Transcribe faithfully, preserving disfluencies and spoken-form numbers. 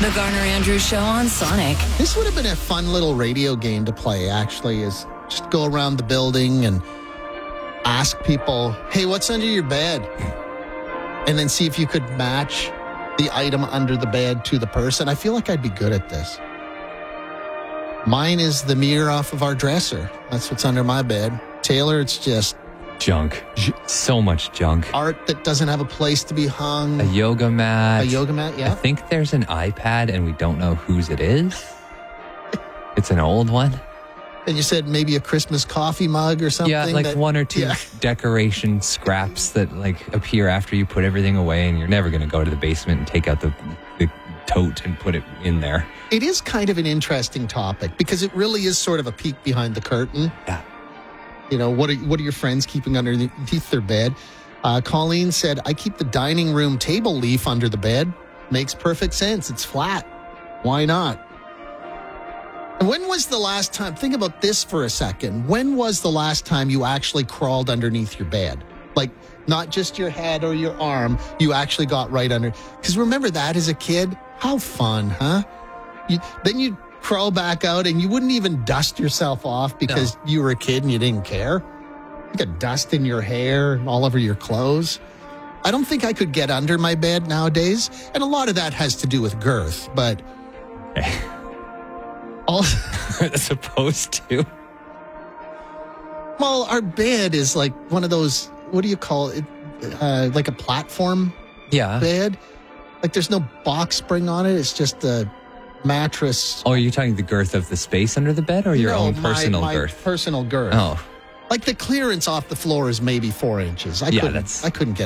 The Garner Andrews Show on Sonic. This would have been a fun little radio game to play, actually, is just go around the building and ask people, hey, what's under your bed? And then see if you could match the item under the bed to the person. I feel like I'd be good at this. Mine is the mirror off of our dresser. That's what's under my bed. Taylor, it's just Junk. So much junk. art that doesn't have a place to be hung. A yoga mat. A yoga mat, yeah. I think there's an iPad and we don't know whose it is. It's an old one. And you said maybe a Christmas coffee mug or something. Yeah, like that, one or two yeah. decoration scraps that like appear after you put everything away, and you're never going to go to the basement and take out the, the tote and put it in there. It is kind of an interesting topic because it really is sort of a peek behind the curtain. Yeah. You know, what are, what are your friends keeping underneath their bed? Uh, Colleen said, I keep the dining room table leaf under the bed. Makes perfect sense. It's flat. Why not? And when was the last time, think about this for a second. When was the last time you actually crawled underneath your bed? Like, not just your head or your arm, you actually got right under. Because remember that as a kid? How fun, huh? You, then you crawl back out and you wouldn't even dust yourself off because no. you were a kid and you didn't care. You got dust in your hair and all over your clothes. I don't think I could get under my bed nowadays. And a lot of that has to do with girth, but also, as opposed to, well, our bed is like one of those, what do you call it? Uh, like a platform yeah. bed. Like there's no box spring on it. It's just a mattress. Oh, are you talking the girth of the space under the bed or your no, own personal my, my girth? Personal girth. Oh. Like the clearance off the floor is maybe four inches. I yeah, couldn't, that's... I couldn't get